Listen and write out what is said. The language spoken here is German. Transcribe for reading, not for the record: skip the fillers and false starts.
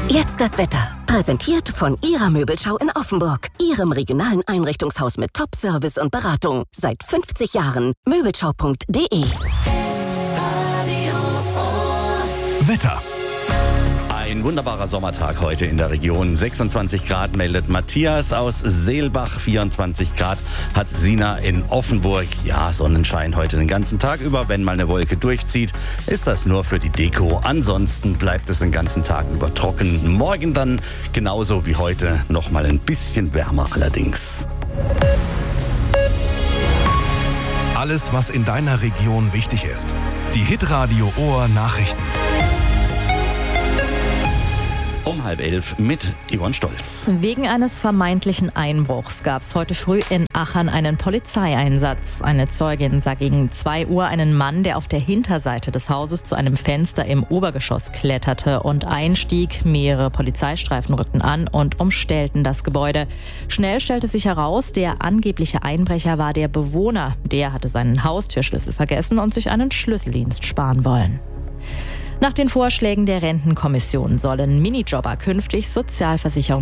Jetzt das Wetter. Präsentiert von Ihrer Möbelschau in Offenburg. Ihrem regionalen Einrichtungshaus mit Top-Service und Beratung. Seit 50 Jahren. Möbelschau.de. Wetter. Ein wunderbarer Sommertag heute in der Region. 26 Grad meldet Matthias aus Seelbach. 24 Grad hat Sina in Offenburg. Ja, Sonnenschein heute den ganzen Tag über. Wenn mal eine Wolke durchzieht, ist das nur für die Deko. Ansonsten bleibt es den ganzen Tag über trocken. Morgen dann genauso wie heute. Noch mal ein bisschen wärmer allerdings. Alles, was in deiner Region wichtig ist. Die Hitradio Ohr Nachrichten. Um 10:30 mit Yvonne Stolz. Wegen eines vermeintlichen Einbruchs gab es heute früh in Achern einen Polizeieinsatz. Eine Zeugin sah gegen 2 Uhr einen Mann, der auf der Hinterseite des Hauses zu einem Fenster im Obergeschoss kletterte und einstieg. Mehrere Polizeistreifen rückten an und umstellten das Gebäude. Schnell stellte sich heraus, der angebliche Einbrecher war der Bewohner. Der hatte seinen Haustürschlüssel vergessen und sich einen Schlüsseldienst sparen wollen. Nach den Vorschlägen der Rentenkommission sollen Minijobber künftig Sozialversicherung